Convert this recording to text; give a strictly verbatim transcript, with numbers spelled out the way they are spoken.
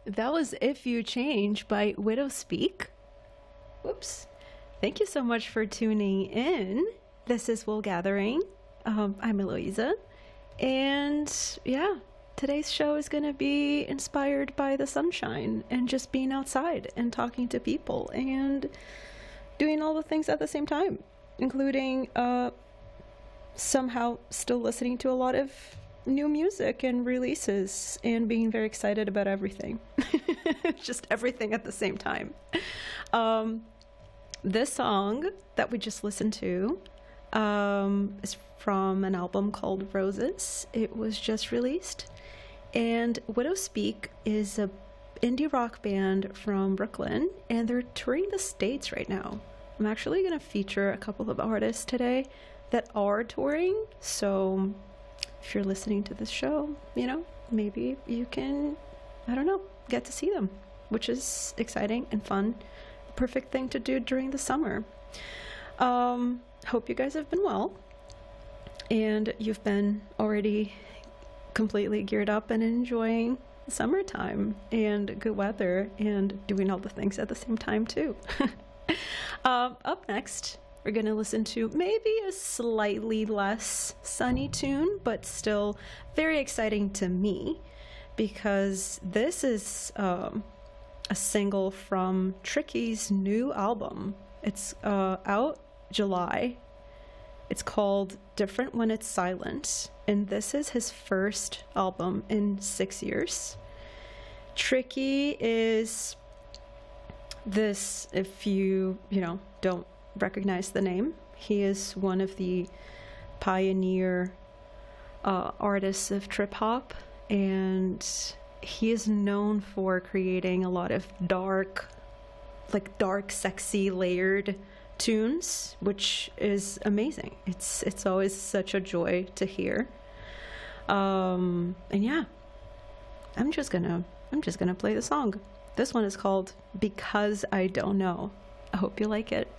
That was If You Change by Widow Speak. Whoops. Thank you so much for tuning in. This is Wool Gathering. Um, I'm Eloisa. And yeah, today's show is going to be inspired by the sunshine and just being outside and talking to people and doing all the things at the same time, including uh, somehow still listening to a lot of new music and releases and being very excited about everything. Just everything at the same time. Um, this song that we just listened to um, is from an album called Roses. It was just released. And Widow Speak is a indie rock band from Brooklyn, and they're touring the States right now. I'm actually going to feature a couple of artists today that are touring, so if you're listening to this show, you know, maybe you can, I don't know, get to see them, which is exciting and fun. Perfect thing to do during the summer. Um, hope you guys have been well, and you've been already completely geared up and enjoying summertime and good weather and doing all the things at the same time too. um, up next, we're going to listen to maybe a slightly less sunny tune, but still very exciting to me, because this is um, a single from Tricky's new album. It's uh, out July. It's called Different When It's Silent, and this is his first album in six years. Tricky is this, if you, you know, don't recognize the name, he is one of the pioneer uh, artists of trip hop, and he is known for creating a lot of dark, like dark, sexy, layered tunes, which is amazing. It's it's always such a joy to hear. Um, and yeah, I'm just gonna I'm just gonna play the song. This one is called Because I Don't Know. I hope you like it.